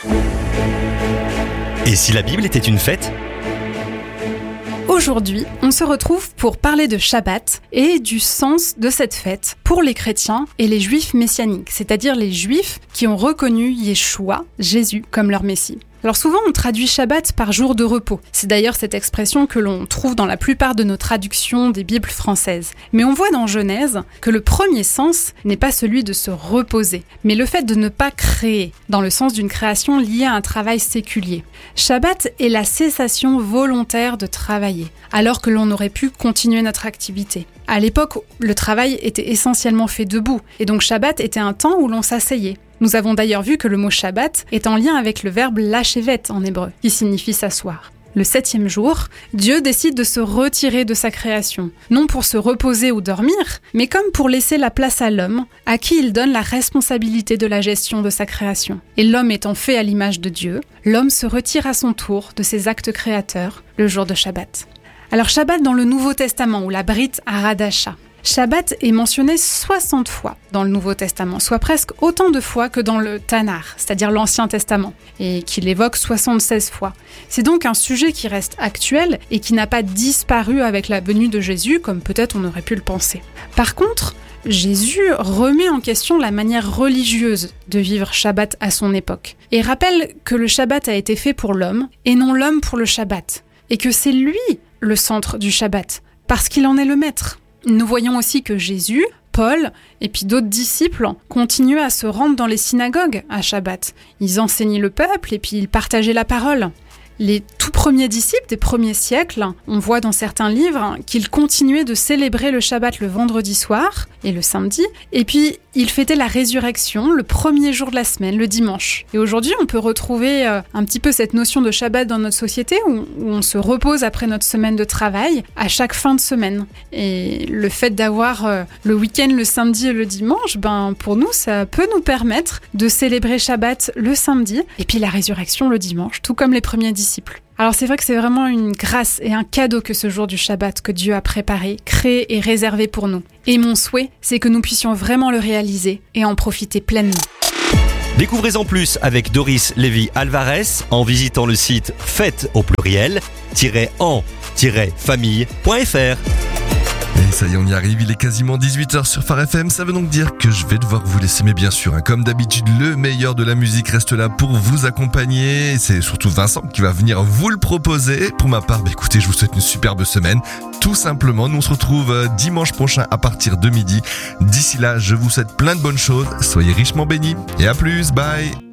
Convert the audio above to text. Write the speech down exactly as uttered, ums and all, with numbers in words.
Et si la Bible était une fête ? Aujourd'hui, on se retrouve pour parler de Shabbat et du sens de cette fête pour les chrétiens et les juifs messianiques, c'est-à-dire les juifs qui ont reconnu Yeshua, Jésus, comme leur Messie. Alors souvent, on traduit Shabbat par jour de repos. C'est d'ailleurs cette expression que l'on trouve dans la plupart de nos traductions des Bibles françaises. Mais on voit dans Genèse que le premier sens n'est pas celui de se reposer, mais le fait de ne pas créer, dans le sens d'une création liée à un travail séculier. Shabbat est la cessation volontaire de travailler, alors que l'on aurait pu continuer notre activité. À l'époque, le travail était essentiellement fait debout, et donc Shabbat était un temps où l'on s'asseyait. Nous avons d'ailleurs vu que le mot Shabbat est en lien avec le verbe lashevet en hébreu, qui signifie s'asseoir. Le septième jour, Dieu décide de se retirer de sa création, non pour se reposer ou dormir, mais comme pour laisser la place à l'homme, à qui il donne la responsabilité de la gestion de sa création. Et l'homme étant fait à l'image de Dieu, l'homme se retire à son tour de ses actes créateurs le jour de Shabbat. Alors Shabbat dans le Nouveau Testament, ou la Brit Hadasha. Shabbat est mentionné soixante fois dans le Nouveau Testament, soit presque autant de fois que dans le Tanakh, c'est-à-dire l'Ancien Testament, et qu'il évoque soixante-seize fois. C'est donc un sujet qui reste actuel et qui n'a pas disparu avec la venue de Jésus, comme peut-être on aurait pu le penser. Par contre, Jésus remet en question la manière religieuse de vivre Shabbat à son époque, et rappelle que le Shabbat a été fait pour l'homme, et non l'homme pour le Shabbat, et que c'est lui le centre du Shabbat, parce qu'il en est le maître. Nous voyons aussi que Jésus, Paul et puis d'autres disciples continuaient à se rendre dans les synagogues à Shabbat. Ils enseignaient le peuple et puis ils partageaient la parole. Les tout premiers disciples des premiers siècles, on voit dans certains livres qu'ils continuaient de célébrer le Shabbat le vendredi soir et le samedi, et puis ils fêtaient la résurrection le premier jour de la semaine, le dimanche. Et aujourd'hui, on peut retrouver euh, un petit peu cette notion de Shabbat dans notre société où, où on se repose après notre semaine de travail à chaque fin de semaine. Et le fait d'avoir euh, le week-end le samedi et le dimanche, ben pour nous, ça peut nous permettre de célébrer Shabbat le samedi et puis la résurrection le dimanche, tout comme les premiers disciples. Alors c'est vrai que c'est vraiment une grâce et un cadeau que ce jour du Shabbat que Dieu a préparé, créé et réservé pour nous. Et mon souhait, c'est que nous puissions vraiment le réaliser et en profiter pleinement. Découvrez-en plus avec Doris Lévy-Alvarez en visitant le site fête au pluriel en famille point f r. Et ça y est, on y arrive, il est quasiment dix-huit heures sur Phare F M, ça veut donc dire que je vais devoir vous laisser, mais bien sûr, hein, comme d'habitude, le meilleur de la musique reste là pour vous accompagner, c'est surtout Vincent qui va venir vous le proposer. Pour ma part, bah écoutez, je vous souhaite une superbe semaine, tout simplement, nous on se retrouve dimanche prochain à partir de midi. D'ici là, je vous souhaite plein de bonnes choses, soyez richement bénis, et à plus, bye.